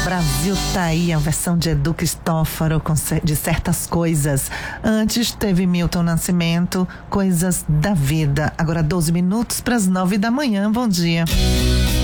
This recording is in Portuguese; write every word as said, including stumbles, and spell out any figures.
Brasil tá aí, a versão de Edu Cristófaro com, de Certas Coisas. Antes teve Milton Nascimento, Coisas da Vida. Agora doze minutos para as nove da manhã. Bom dia.